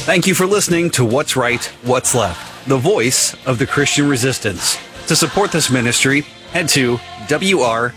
Thank you for listening to What's Right, What's Left, the voice of the Christian resistance. To support this ministry, head to WRWL.org.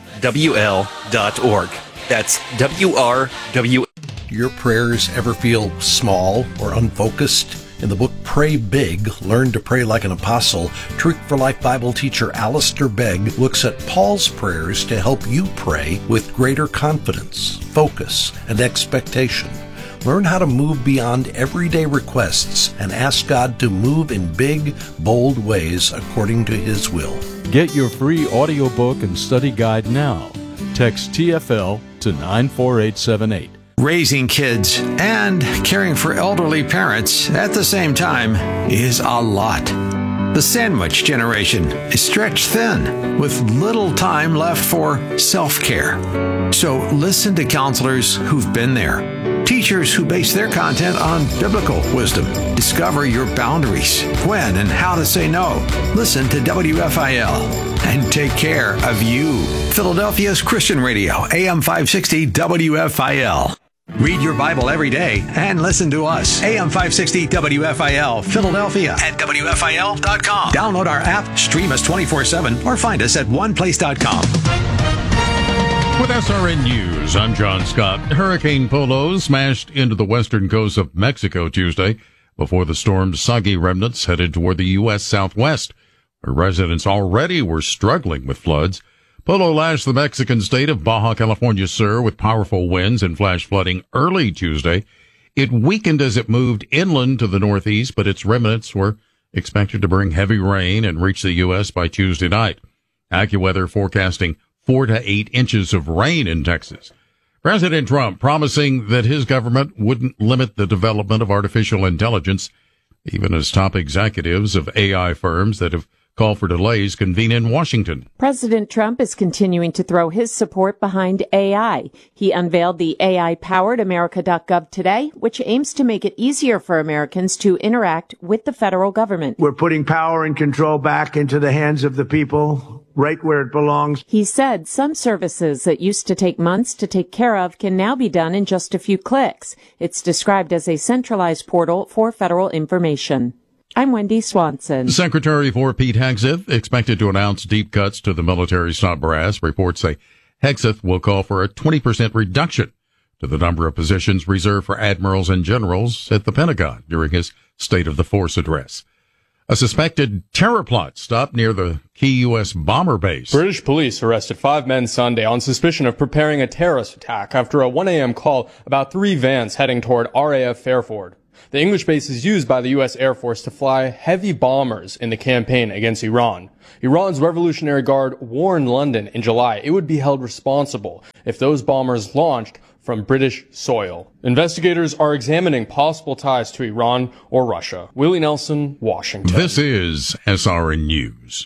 That's WRWL. Your prayers ever feel small or unfocused? In the book Pray Big, Learn to Pray Like an Apostle, Truth for Life Bible teacher Alistair Begg looks at Paul's prayers to help you pray with greater confidence, focus, and expectation. Learn how to move beyond everyday requests and ask God to move in big, bold ways according to His will. Get your free audiobook and study guide now. Text TFL to 94878. Raising kids and caring for elderly parents at the same time is a lot. The sandwich generation is stretched thin with little time left for self-care. So listen to counselors who've been there, teachers who base their content on biblical wisdom. Discover your boundaries, when and how to say no. Listen to WFIL and take care of you. Philadelphia's Christian Radio, AM 560 WFIL. Read your Bible every day and listen to us. AM 560 WFIL, Philadelphia at WFIL.com. Download our app, stream us 24/7, or find us at oneplace.com. With SRN News, I'm John Scott. Hurricane Polo smashed into the western coast of Mexico Tuesday before the storm's soggy remnants headed toward the U.S. southwest, where residents already were struggling with floods. Polo lashed the Mexican state of Baja California Sur with powerful winds and flash flooding early Tuesday. It weakened as it moved inland to the northeast, but its remnants were expected to bring heavy rain and reach the U.S. by Tuesday night. AccuWeather forecasting 4 to 8 inches of rain in Texas. President Trump promising that his government wouldn't limit the development of artificial intelligence, even as top executives of AI firms that have call for delays convene in Washington. President Trump is continuing to throw his support behind AI. He unveiled the AI-powered America.gov today, which aims to make it easier for Americans to interact with the federal government. We're putting power and control back into the hands of the people, right where it belongs. He said some services that used to take months to take care of can now be done in just a few clicks. It's described as a centralized portal for federal information. I'm Wendy Swanson. Secretary for Pete Hegseth expected to announce deep cuts to the military's top brass. Reports say Hegseth will call for a 20% reduction to the number of positions reserved for admirals and generals at the Pentagon during his State of the Force address. A suspected terror plot stopped near the key U.S. bomber base. British police arrested 5 men Sunday on suspicion of preparing a terrorist attack after a 1 a.m. call about 3 vans heading toward RAF Fairford. The English base is used by the U.S. Air Force to fly heavy bombers in the campaign against Iran. Iran's Revolutionary Guard warned London in July it would be held responsible if those bombers launched from British soil. Investigators are examining possible ties to Iran or Russia. Willie Nelson, Washington. This is SRN News.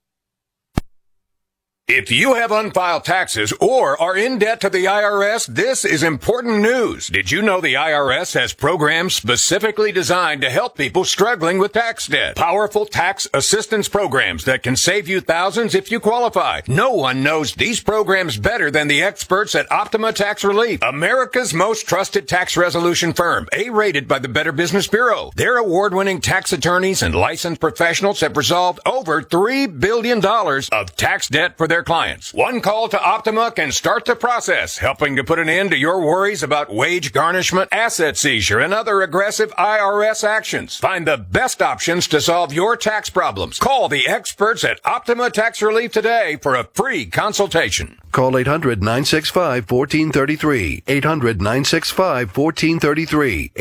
If you have unfiled taxes or are in debt to the IRS, this is important news. Did you know the IRS has programs specifically designed to help people struggling with tax debt? Powerful tax assistance programs that can save you thousands if you qualify. No one knows these programs better than the experts at Optima Tax Relief, America's most trusted tax resolution firm, A-rated by the Better Business Bureau. Their award-winning tax attorneys and licensed professionals have resolved over $3 billion of tax debt for their clients. One call to Optima can start the process, helping to put an end to your worries about wage garnishment, asset seizure, and other aggressive IRS actions. Find the best options to solve your tax problems. Call the experts at Optima Tax Relief today for a free consultation. Call 800-965-1433. 800-965-1433.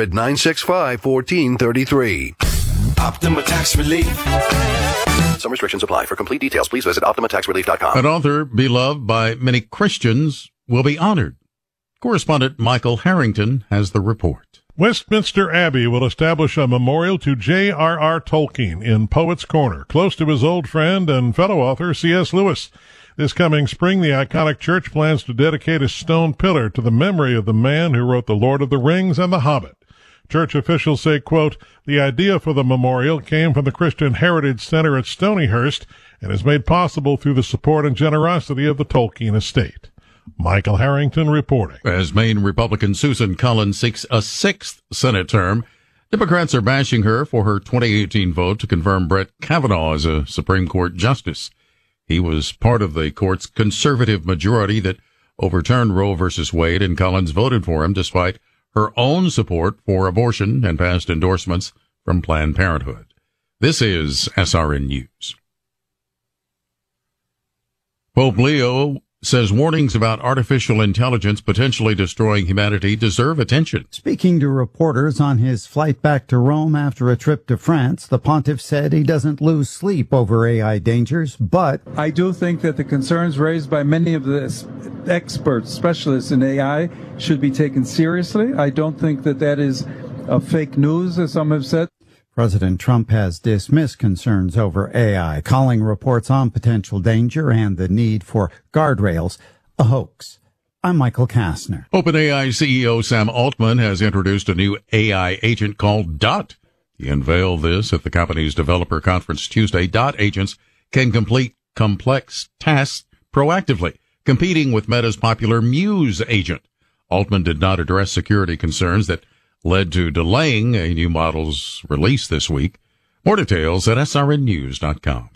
800-965-1433. Optima Tax Relief. Some restrictions apply. For complete details, please visit OptimaTaxRelief.com. An author beloved by many Christians will be honored. Correspondent Michael Harrington has the report. Westminster Abbey will establish a memorial to J.R.R. Tolkien in Poets' Corner, close to his old friend and fellow author C.S. Lewis. This coming spring, the iconic church plans to dedicate a stone pillar to the memory of the man who wrote The Lord of the Rings and The Hobbit. Church officials say, quote, the idea for the memorial came from the Christian Heritage Center at Stonyhurst and is made possible through the support and generosity of the Tolkien estate. Michael Harrington reporting. As Maine Republican Susan Collins seeks a 6th Senate term, Democrats are bashing her for her 2018 vote to confirm Brett Kavanaugh as a Supreme Court justice. He was part of the court's conservative majority that overturned Roe v. Wade, and Collins voted for him despite her own support for abortion and past endorsements from Planned Parenthood. This is SRN News. Pope Leo says warnings about artificial intelligence potentially destroying humanity deserve attention. Speaking to reporters on his flight back to Rome after a trip to France, the pontiff said he doesn't lose sleep over AI dangers, but I do think that the concerns raised by many of the experts, specialists in AI, should be taken seriously. I don't think that that is fake news, as some have said. President Trump has dismissed concerns over AI, calling reports on potential danger and the need for guardrails a hoax. I'm Michael Kastner. OpenAI CEO Sam Altman has introduced a new AI agent called Dot. He unveiled this at the company's developer conference Tuesday. Dot agents can complete complex tasks proactively, competing with Meta's popular Muse agent. Altman did not address security concerns that led to delaying a new model's release this week. More details at srnnews.com.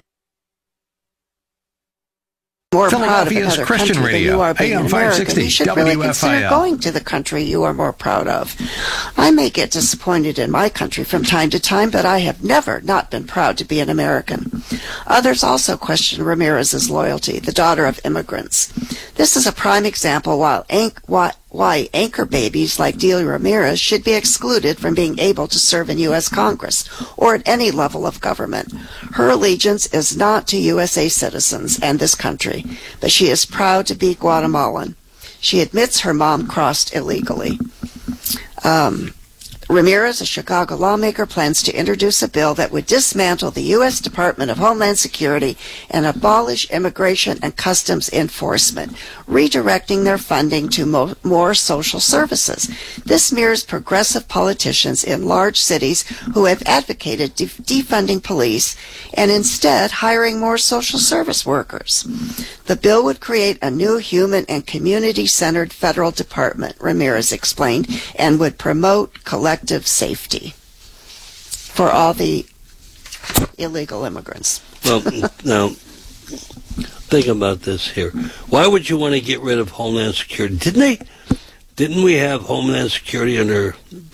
More Philadelphia's proud of Christian country Radio, than you are being AM American. 560, You should really consider WFIL. going to the country you are more proud of. I may get disappointed in my country from time to time, but I have never not been proud to be an American. Others also question Ramirez's loyalty, the daughter of immigrants. This is a prime example why anchor babies like Delia Ramirez should be excluded from being able to serve in U.S. Congress or at any level of government. Her allegiance is not to USA citizens and this country, but she is proud to be Guatemalan. She admits her mom crossed illegally. Ramirez, a Chicago lawmaker, plans to introduce a bill that would dismantle the U.S. Department of Homeland Security and abolish immigration and customs enforcement, redirecting their funding to more social services. This mirrors progressive politicians in large cities who have advocated defunding police and instead hiring more social service workers. The bill would create a new human and community-centered federal department, Ramirez explained, and would promote collective safety for all the illegal immigrants. Well, now, think about this here. Why would you want to get rid of Homeland Security? Didn't we have Homeland Security under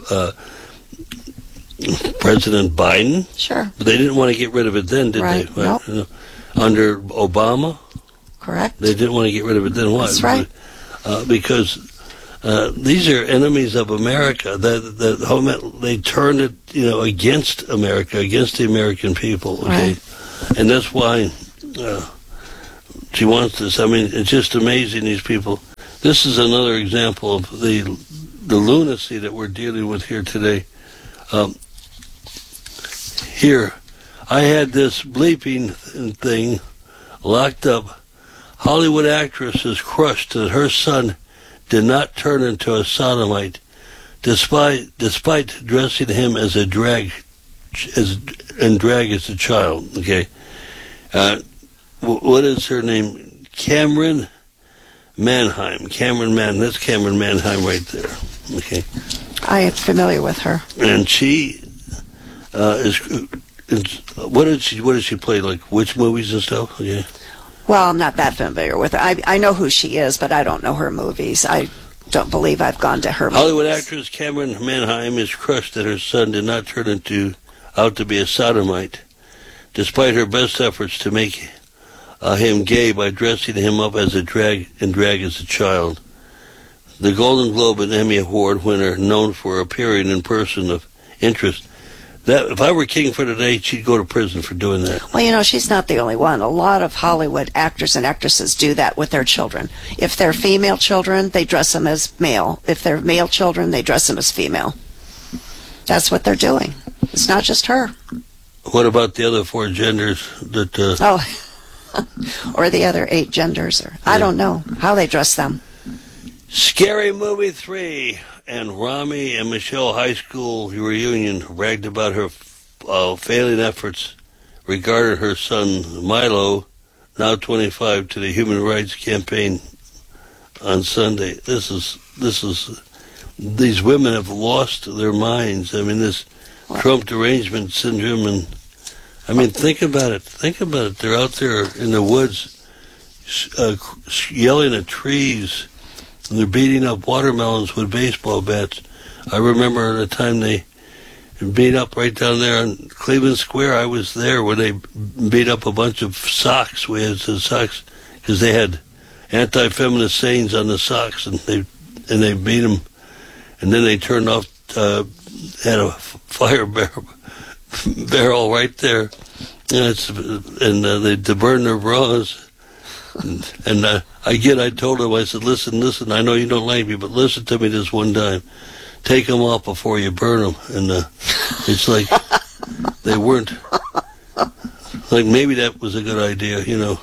President Biden? Sure. But they didn't want to get rid of it then, did right. they? Nope. Under Obama? Correct. They didn't want to get rid of it then. Why? That's right. Because these are enemies of America. They turned it, against America, against the American people. Okay, right. And that's why she wants this. I mean, it's just amazing. These people. This is another example of the lunacy that we're dealing with here today. Here, I had this bleeping thing locked up. Hollywood actress is crushed that her son did not turn into a sodomite, despite dressing him as a drag as a child. Okay, what is her name? Cameron Manheim. That's Cameron Manheim right there. Okay, I am familiar with her. And she what did she play? Like witch movies and stuff? Okay. Well, I'm not that familiar with her. I know who she is, but I don't know her movies. I don't believe I've gone to her Hollywood movies. actress Cameron Manheim is crushed that her son did not turn out to be a sodomite, despite her best efforts to make him gay by dressing him up as a drag as a child. The Golden Globe and Emmy Award winner, known for appearing in person of interest. That if I were king for today, she'd go to prison for doing that. Well, she's not the only one. A lot of Hollywood actors and actresses do that with their children. If they're female children, they dress them as male. If they're male children, they dress them as female. That's what they're doing. It's not just her. What about the other 4 genders that... or the other 8 genders. I don't know how they dress them. Scary Movie 3 and Rami and Michelle High School reunion bragged about her failing efforts regarding her son Milo, now 25, to the Human Rights Campaign on Sunday. These women have lost their minds. I mean, Trump derangement syndrome. And I mean, think about it. They're out there in the woods yelling at trees, and they're beating up watermelons with baseball bats. I remember the time they beat up right down there on Cleveland Square. I was there when they beat up a bunch of socks. We had some socks because they had anti-feminist sayings on the socks, and they beat them. And then they turned off, had a fire barrel right there, and they burned their bras. And I told them, I said, listen, I know you don't like me, but listen to me this one time. Take them off before you burn them. And it's like they weren't, like maybe that was a good idea, you know.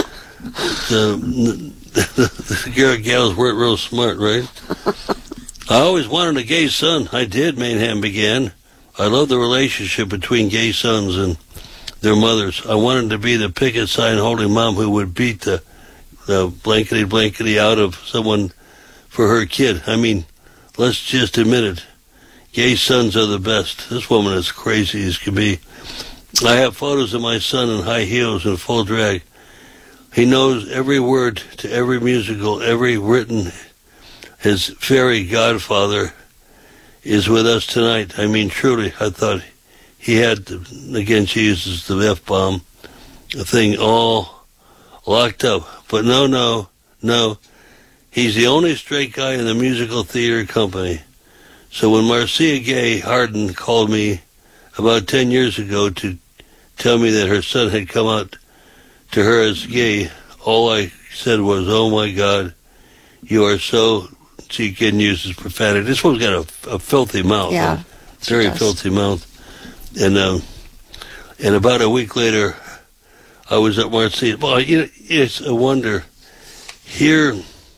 The Garrett gals weren't real smart, right? I always wanted a gay son. I did, Maynham began. I love the relationship between gay sons and their mothers. I wanted to be the picket sign holding mom who would beat the blankety out of someone for her kid. I mean, let's just admit it. Gay sons are the best. This woman is crazy as can be. I have photos of my son in high heels and full drag. He knows every word to every musical, every written. His fairy godfather is with us tonight. I mean, truly, I thought he had, again, she uses the F-bomb, thing all locked up. But no. He's the only straight guy in the musical theater company. So when Marcia Gay Harden called me about 10 years ago to tell me that her son had come out to her as gay, all I said was, oh my God, you are so, she can use his profanity. This one's got a filthy mouth. Yeah. Very filthy mouth. And about a week later, I was at Marcia. Well, you know, it's a wonder. Here,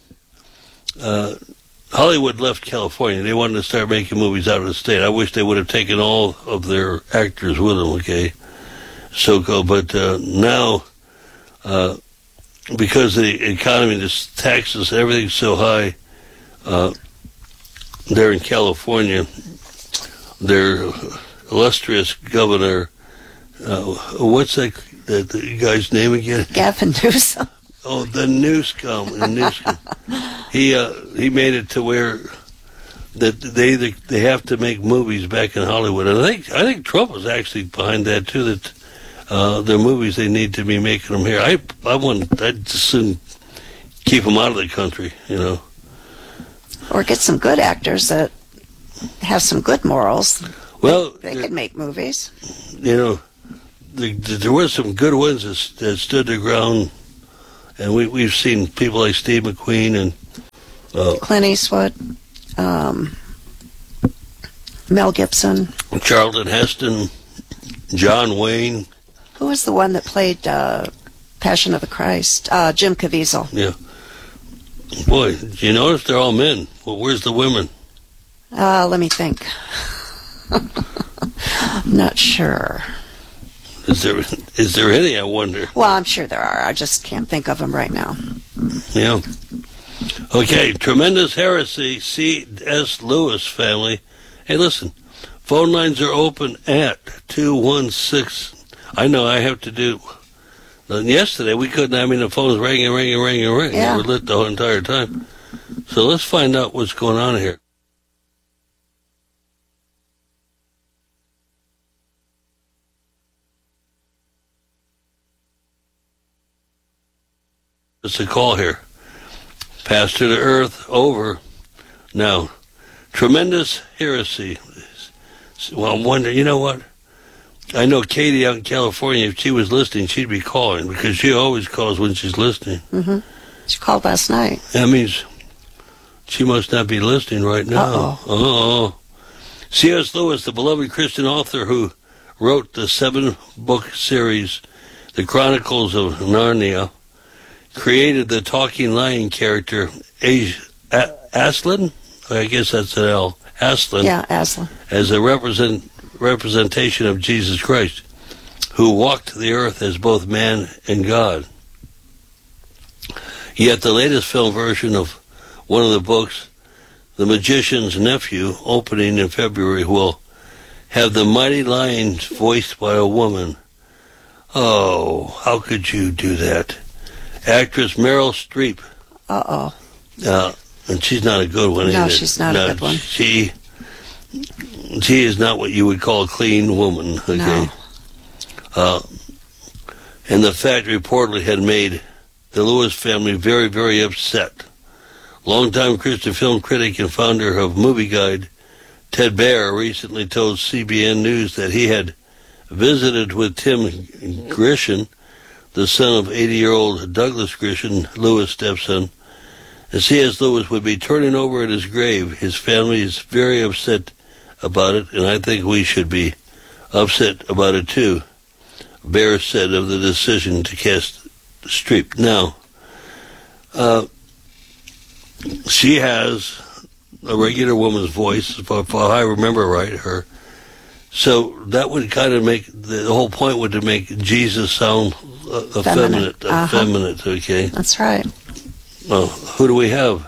Hollywood left California. They wanted to start making movies out of the state. I wish they would have taken all of their actors with them, okay? So-called. But now, because of the economy, the taxes, everything's so high, there in California, their illustrious governor, what's that the guy's name again? Gavin Newsom. Oh, the Newsom. He made it to where that they have to make movies back in Hollywood, and I think Trump was actually behind that too. That their movies, they need to be making them here. I'd just soon keep them out of the country, you know. Or get some good actors that have some good morals. Well, they could make movies. You know, there were some good ones that stood their ground, and we've seen people like Steve McQueen and Clint Eastwood, Mel Gibson, Charlton Heston, John Wayne. Who was the one that played Passion of the Christ? Jim Caviezel. Yeah. Boy, do you notice they're all men? Well, where's the women? Let me think. I'm not sure. Is there any, I wonder? Well, I'm sure there are. I just can't think of them right now. Yeah. Okay, Tremendous Heresy, C.S. Lewis family. Hey, listen, phone lines are open at 216. I know I have to do. Yesterday we couldn't. I mean, the phone was ringing. Yeah. They were lit the whole entire time. So let's find out what's going on here. It's a call here. Pastor to Earth, over. Now, Tremendous Heresy. Well, I'm wondering, you know what? I know Katie out in California, if she was listening, she'd be calling, because she always calls when she's listening. Mm-hmm. She called last night. That means she must not be listening right now. Uh-oh. C.S. Lewis, the beloved Christian author who wrote the 7-book series, The Chronicles of Narnia, created the talking lion character Aslan, I guess that's an L, Aslan. Yeah, Aslan. As a representation of Jesus Christ, who walked the earth as both man and God. Yet the latest film version of one of the books, The Magician's Nephew, opening in February, will have the mighty lions voiced by a woman. Oh, how could you do that? Actress Meryl Streep. Uh-oh. And she's not a good one, No, either. she's not a good one. She is not what you would call a clean woman, okay? No. And the fact reportedly had made the Lewis family very, very upset. Longtime Christian film critic and founder of Movie Guide, Ted Baer, recently told CBN News that he had visited with Tim Grisham, the son of 80-year-old Douglas Grisham, Lewis' stepson, and C.S. Lewis would be turning over at his grave. His family is very upset about it, and I think we should be upset about it too, Baer said of the decision to cast Streep. Now, she has a regular woman's voice, if I remember right, her. So that would kind of make, the whole point would to make Jesus sound effeminate, okay? That's right. Well, who do we have?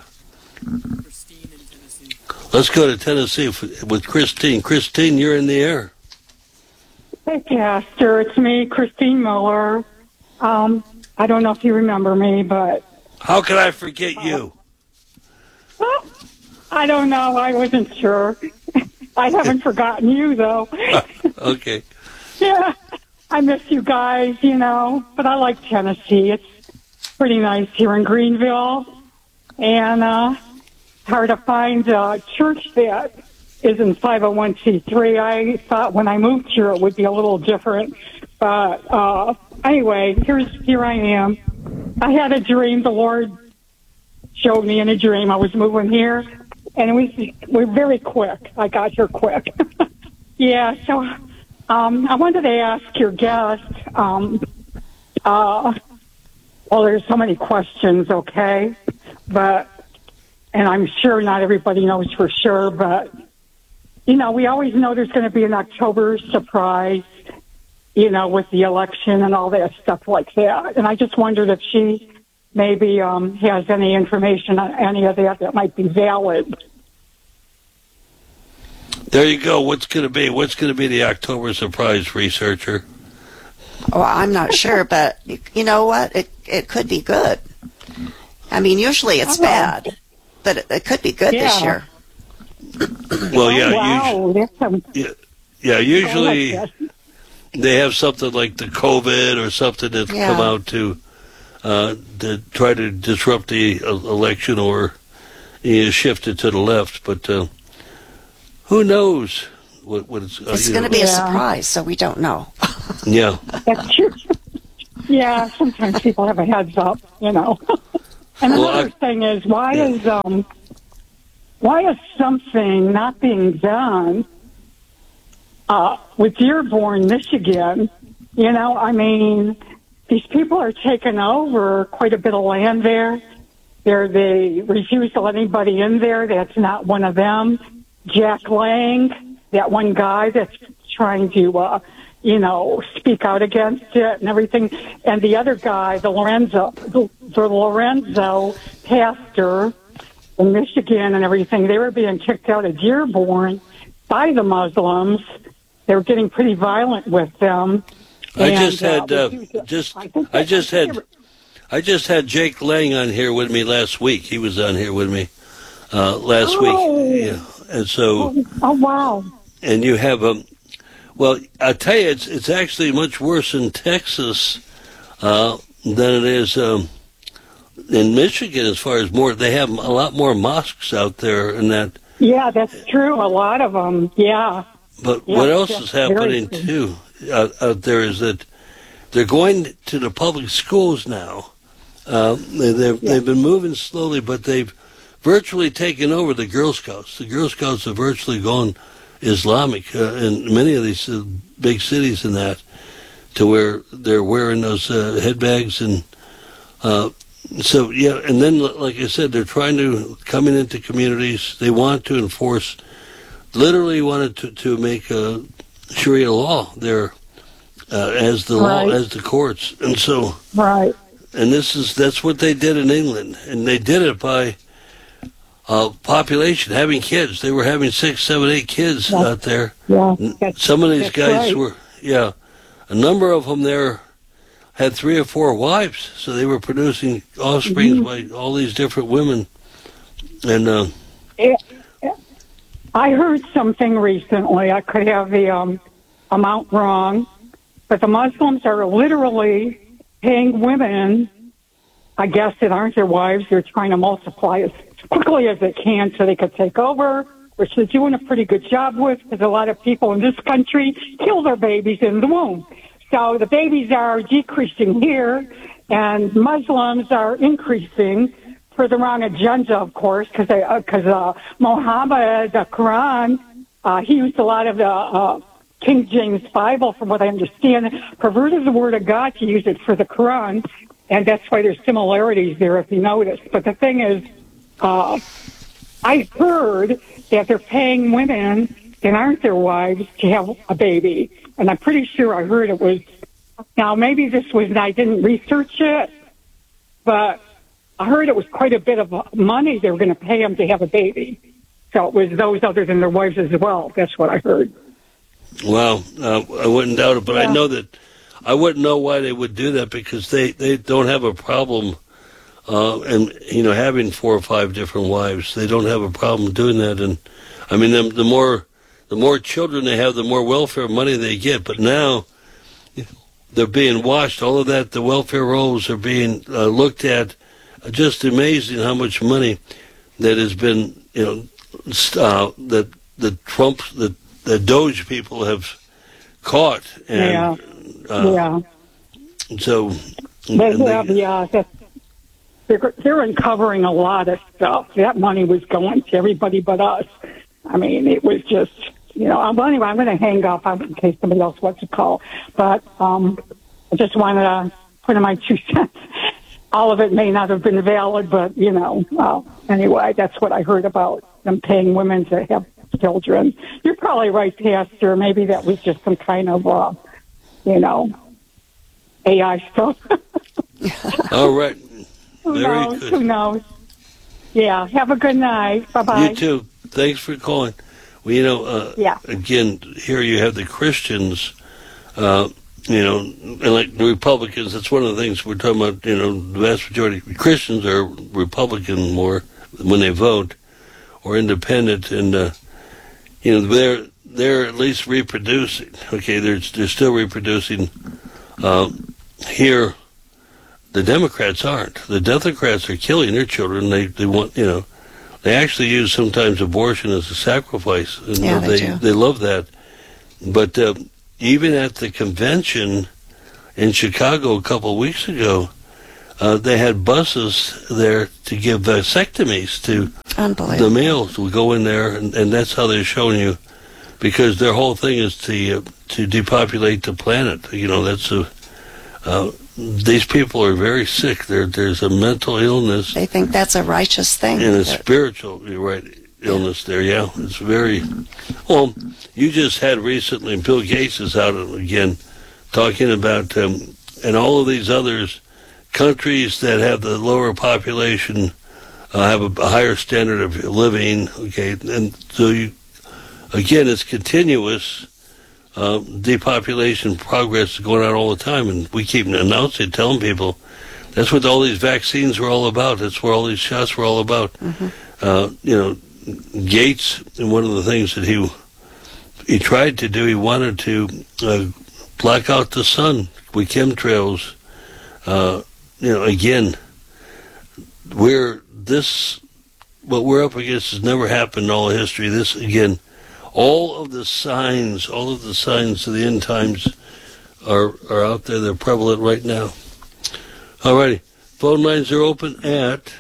Let's go to Tennessee with Christine. Christine, you're in the air. Hey, Pastor. It's me, Christine Miller. I don't know if you remember me, but... How can I forget you? Well, I don't know. I wasn't sure. I haven't forgotten you, though. Okay. Yeah, I miss you guys, but I like Tennessee. It's pretty nice here in Greenville, and hard to find a church that isn't 501c3. I thought when I moved here it would be a little different, but anyway, here I am. I had a dream. The Lord showed me in a dream I was moving here, and we're very quick. I got here quick. Yeah, so I wanted to ask your guest, well, there's so many questions, okay? And I'm sure not everybody knows for sure, but, we always know there's going to be an October surprise, with the election and all that stuff like that. And I just wondered if she maybe has any information on any of that might be valid. There you go. What's going to be the October surprise, researcher? Oh, I'm not sure, but you know what? It could be good. I mean, usually it's bad, but it could be good this year. Well, yeah. Wow. Usually they have something like the COVID or something that's come out to try to disrupt the election or shift it to the left. But who knows what it's... It's going to be a surprise, so we don't know. Yeah. That's true. Yeah, sometimes people have a heads up, And another thing is, why is something not being done with Dearborn, Michigan? I mean, these people are taking over quite a bit of land there. They refuse to let anybody in there that's not one of them. Jack Lang, that one guy that's trying to, speak out against it and everything. And the other guy, the Lorenzo pastor in Michigan and everything, they were being kicked out of Dearborn by the Muslims. They were getting pretty violent with them. I just had Jake Lang on here with me last week. He was on here with me last week. Yeah. And so, oh wow! And you have well, I tell you, it's actually much worse in Texas than it is in Michigan. As far as they have a lot more mosques out there, and that. Yeah, that's true. A lot of them. Yeah. But what else is happening too out there is that they're going to the public schools now. They've been moving slowly, but they've virtually taken over the Girl Scouts. The Girl Scouts have virtually gone Islamic in many of these big cities and that, to where they're wearing those headbags. And so, and then, like I said, they're trying to, coming into communities, they want to enforce, literally wanted to make a Sharia law there as the law, as the courts. And so, and that's what they did in England. And they did it by population, having kids. They were having 6, 7, 8 kids out there. Yeah, some of these guys right. were, a number of them there had 3 or 4 wives, so they were producing offspring by all these different women. And I heard something recently. I could have the amount wrong, but the Muslims are literally paying women, I guess, that aren't their wives. They're trying to multiply as quickly as they can so they could take over, which they're doing a pretty good job with, because a lot of people in this country kill their babies in the womb. So the babies are decreasing here, and Muslims are increasing for the wrong agenda, of course, because Muhammad, the Quran, he used a lot of the King James Bible, from what I understand, perverted the Word of God to use it for the Quran, and that's why there's similarities there, if you notice. But the thing is, I heard that they're paying women that aren't their wives to have a baby, and I'm pretty sure I heard it was, now maybe this was, I didn't research it, but I heard it was quite a bit of money they were going to pay them to have a baby. So it was those other than their wives as well. That's what I heard. Well, I wouldn't doubt it, but I know that I wouldn't know why they would do that, because they don't have a problem, and having 4 or 5 different wives. They don't have a problem doing that, and I mean the more children they have, the more welfare money they get. But now they're being watched. All of that, the welfare rolls are being looked at. Just amazing how much money that has been, that the Trump, the Doge people have caught. And, So they're uncovering a lot of stuff. That money was going to everybody but us. I mean, it was just, well, anyway, I'm going to hang up in case somebody else wants to call. But I just wanted to put in my 2 cents. All of it may not have been valid, but, anyway, that's what I heard about them paying women to have children. You're probably right, Pastor. Maybe that was just some kind of, AI stuff. All right. Very good. Who knows? Yeah. Have a good night. Bye-bye. You too. Thanks for calling. Well, again, here you have the Christians, and like the Republicans. That's one of the things we're talking about. The vast majority of Christians are Republican more when they vote, or independent, and they're at least reproducing. Okay, they're still reproducing. Here, the Democrats aren't. The Democrats are killing their children. They want, they actually use sometimes abortion as a sacrifice. And they love that. But even at the convention in Chicago a couple of weeks ago, they had buses there to give vasectomies to the males who go in there, and that's how they're showing you, because their whole thing is to depopulate the planet. That's these people are very sick. There's a mental illness. They think that's a righteous thing. And a spiritual illness there, yeah. It's very... Well, you just had recently, Bill Gates is out again talking about, and all of these others, countries that have the lower population have a higher standard of living, okay? And so, again, it's continuous. Depopulation progress is going on all the time, and we keep announcing, telling people that's what all these vaccines were all about. That's what all these shots were all about. Gates, and one of the things that he tried to do, he wanted to black out the sun with chemtrails. Again, what we're up against has never happened in all of history. This, again, all of the signs of the end times are out there. They're prevalent right now. All righty. Phone lines are open at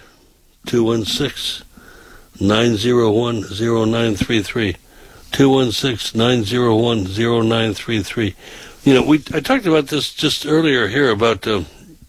216-901-0933. 216-901-0933. I talked about this just earlier here about the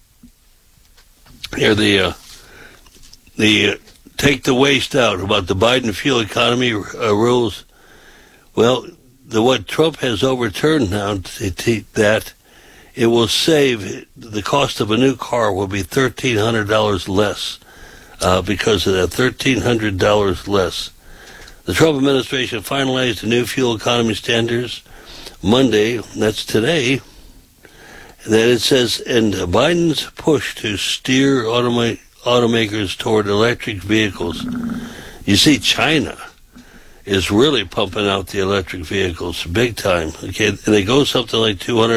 take the waste out, about the Biden fuel economy rules. Well, what Trump has overturned now, that it will save, the cost of a new car will be $1,300 less because of that $1,300 less. The Trump administration finalized the new fuel economy standards Monday, that's today, that it says, and Biden's push to steer automakers toward electric vehicles. You see, China is really pumping out the electric vehicles big time. Okay, and they go something like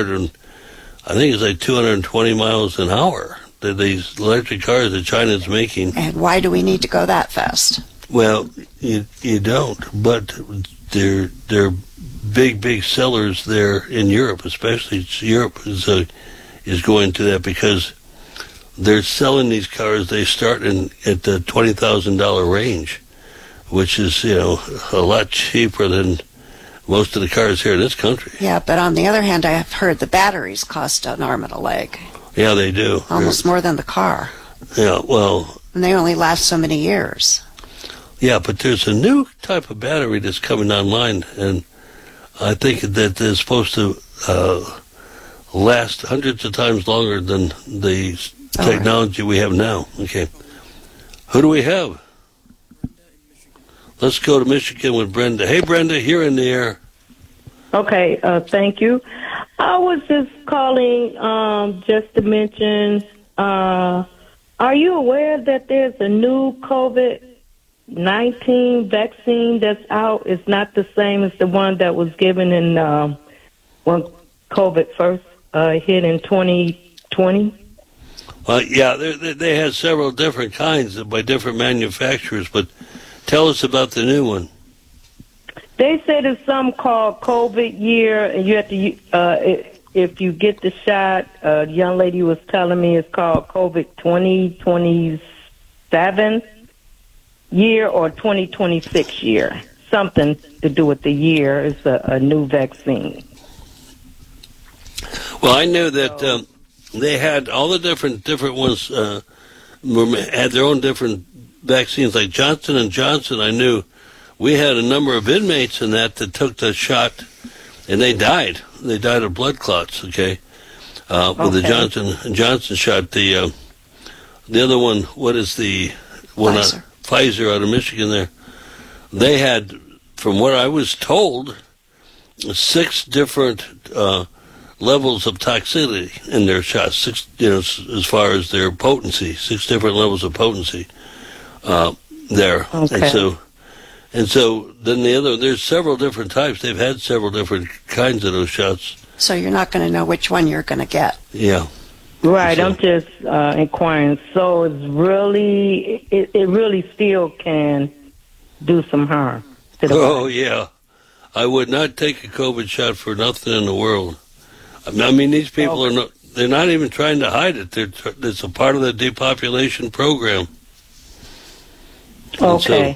220 miles an hour. These electric cars that China's making. And why do we need to go that fast? Well, you don't, but they're big sellers there in Europe, especially Europe is going to that because they're selling these cars. They start at the $20,000 range, which is a lot cheaper than most of the cars here in this country. Yeah, but on the other hand, I have heard the batteries cost an arm and a leg. Yeah, they do. Almost more than the car. Yeah, well. And they only last so many years. Yeah, but there's a new type of battery that's coming online, and I think that is supposed to last hundreds of times longer than the technology we have now. Okay. Who do we have? Let's go to Michigan with Brenda. Hey, Brenda, you're in the air. Okay, thank you. I was just calling just to mention, are you aware that there's a new COVID-19 vaccine that's out? It's not the same as the one that was given in when COVID first hit in 2020? Yeah, they had several different kinds by different manufacturers, but tell us about the new one. They said it's something called COVID year, and you have to, if you get the shot, the young lady was telling me it's called COVID 2027 year or 2026 year. Something to do with the year. It's a new vaccine. Well, I knew that they had all the different ones had their own different vaccines, like Johnson & Johnson. I knew we had a number of inmates in that took the shot, and they died. They died of blood clots, with the Johnson & Johnson shot. The other one, what is the one? Pfizer out of Michigan there. They had, from what I was told, 6 different levels of toxicity in their shots. 6, as far as their potency, 6 different levels of potency there. Okay. And so then there's several different types. They've had several different kinds of those shots. So you're not going to know which one you're going to get. Yeah. Right, I'm just inquiring. So it's really, it really still can do some harm to the body. Yeah. I would not take a COVID shot for nothing in the world. I mean, these people they're not even trying to hide it. It's a part of the depopulation program. Okay.